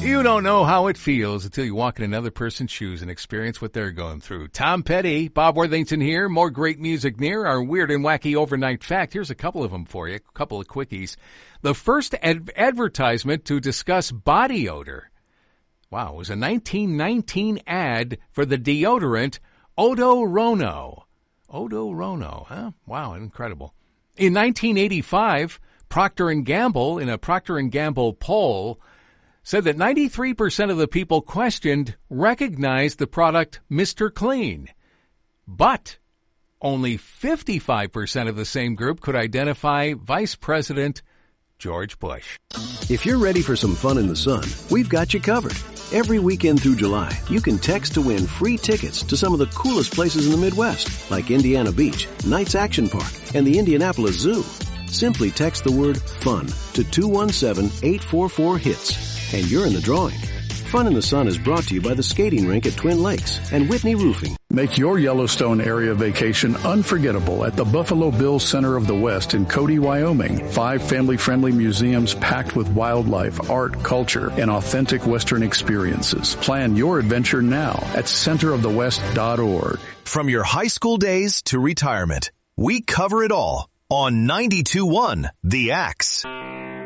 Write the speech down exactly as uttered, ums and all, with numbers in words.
You don't know how it feels until you walk in another person's shoes and experience what they're going through. Tom Petty, Bob Worthington here. More great music near our weird and wacky overnight fact. Here's a couple of them for you, a couple of quickies. The first ad- advertisement to discuss body odor. Wow, it was a nineteen nineteen ad for the deodorant Odorono. Odorono, huh? Wow, incredible. In nineteen eighty-five, Procter and Gamble, in a Procter and Gamble poll, said that ninety-three percent of the people questioned recognized the product Mister Clean. But only fifty-five percent of the same group could identify Vice President George Bush. If you're ready for some fun in the sun, we've got you covered. Every weekend through July, you can text to win free tickets to some of the coolest places in the Midwest, like Indiana Beach, Knights Action Park, and the Indianapolis Zoo. Simply text the word FUN to two one seven, eight four four, HITS, and you're in the drawing. Fun in the Sun is brought to you by the skating rink at Twin Lakes and Whitney Roofing. Make your Yellowstone area vacation unforgettable at the Buffalo Bills Center of the West in Cody, Wyoming. Five family-friendly museums packed with wildlife, art, culture, and authentic Western experiences. Plan your adventure now at center of the west dot org. From your high school days to retirement, we cover it all on ninety-two point one The Axe.